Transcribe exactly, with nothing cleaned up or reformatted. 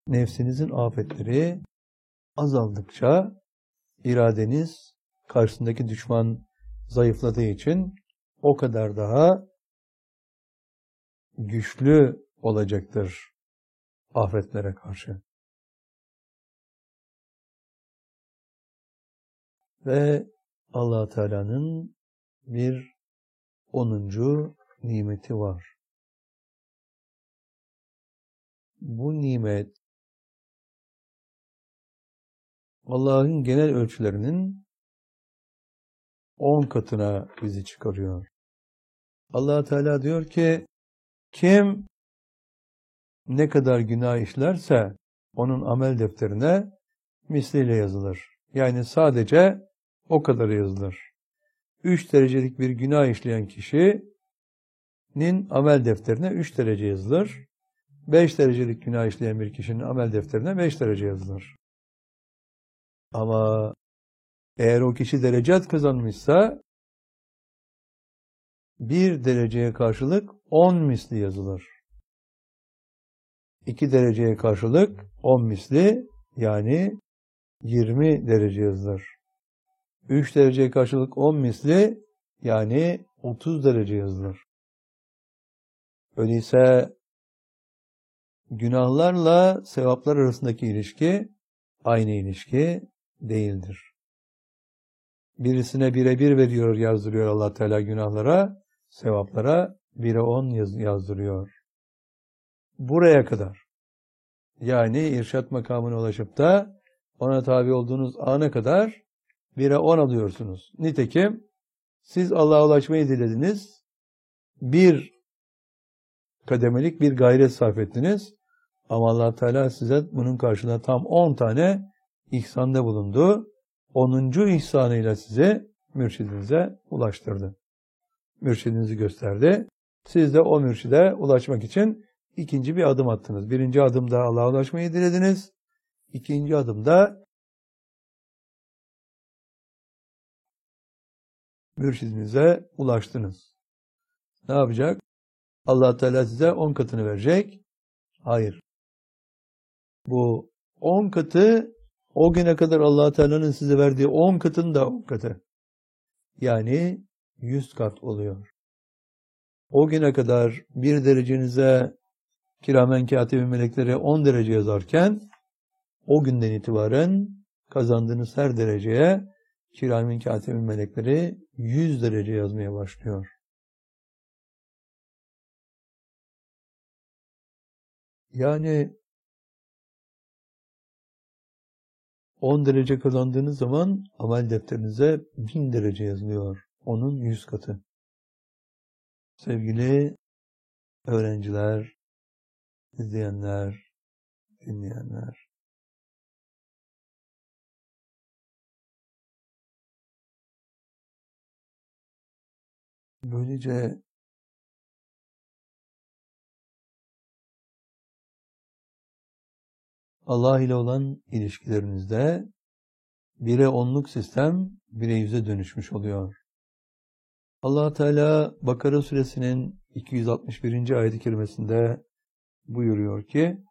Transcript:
nefsinizin afetleri azaldıkça iradeniz karşısındaki düşman zayıfladığı için o kadar daha güçlü olacaktır afetlere karşı. Ve Allah Teala'nın bir onuncu nimeti var. Bu nimet Allah'ın genel ölçülerinin on katına bizi çıkarıyor. Allah Teala diyor ki, kim ne kadar günah işlerse onun amel defterine misliyle yazılır. Yani sadece o kadar yazılır. Üç derecelik bir günah işleyen kişinin amel defterine üç derece yazılır. Beş derecelik günah işleyen bir kişinin amel defterine beş derece yazılır. Ama eğer o kişi derecat kazanmışsa bir dereceye karşılık on misli yazılır. İki dereceye karşılık on misli, yani yirmi derece yazılır. Üç dereceye karşılık on misli, yani otuz derece yazılır. Öyleyse günahlarla sevaplar arasındaki ilişki aynı ilişki değildir. Birisine birebir veriyor, yazdırıyor Allah Teala günahlara, sevaplara bire on yazdırıyor. Buraya kadar. Yani irşat makamına ulaşıp da ona tabi olduğunuz ana kadar bire on alıyorsunuz. Nitekim siz Allah'a ulaşmayı dilediniz. Bir kademelik bir gayret sarf ettiniz. Ama Allah Teala size bunun karşılığında tam on tane ihsanda bulundu. onuncu ihsanıyla sizi mürşidinize ulaştırdı. Mürşidinizi gösterdi. Siz de o mürşide ulaşmak için ikinci bir adım attınız. Birinci adımda Allah'a ulaşmayı dilediniz. İkinci adımda mürşidinize ulaştınız. Ne yapacak? Allah Teala size on katını verecek. Hayır. Bu on katı o güne kadar Allah Teala'nın size verdiği on katın da on katı. Yani yüz kat oluyor. O güne kadar bir derecenize kiramen katibin melekleri on derece yazarken o günden itibaren kazandığınız her dereceye kiramen katibin melekleri yüz derece yazmaya başlıyor. Yani on derece kazandığınız zaman amel defterinize bin derece yazılıyor. Onun yüz katı. Sevgili öğrenciler, izleyenler, dinleyenler. Böylece Allah ile olan ilişkilerinizde bire onluk sistem bire yüze dönüşmüş oluyor. Allah Teala Bakara suresinin iki yüz altmış birinci ayet-i kerimesinde buyuruyor ki